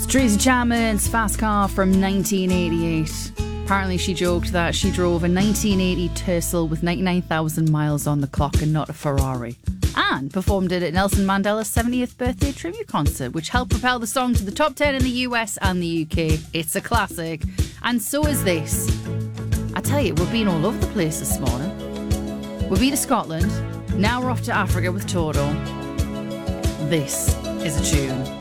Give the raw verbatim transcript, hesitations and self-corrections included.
Tracy Chapman's Fast Car from nineteen eighty-eight. Apparently she joked that she drove a nineteen eighty Tercel with ninety-nine thousand miles on the clock and not a Ferrari. And performed it at Nelson Mandela's seventieth birthday tribute concert, which helped propel the song to the top ten in the U S and the U K. It's a classic. And so is this. I tell you, we've been all over the place this morning. We've been to Scotland. Now we're off to Africa with Toto. This is a tune.